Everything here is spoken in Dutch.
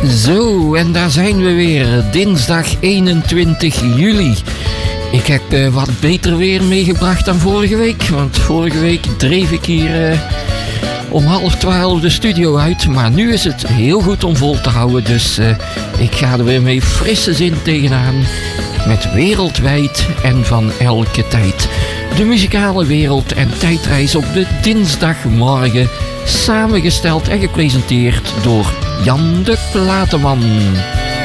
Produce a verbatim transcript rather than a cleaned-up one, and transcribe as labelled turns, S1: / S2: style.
S1: Zo, en daar zijn we weer, dinsdag eenentwintig juli. Ik heb uh, wat beter weer meegebracht dan vorige week, want vorige week dreef ik hier uh, om half twaalf de studio uit. Maar nu is het heel goed om vol te houden, dus uh, ik ga er weer mee frisse zin tegenaan. Met wereldwijd en van elke tijd. De muzikale wereld en tijdreis op de dinsdagmorgen. Samengesteld en gepresenteerd door Jan de Plateman.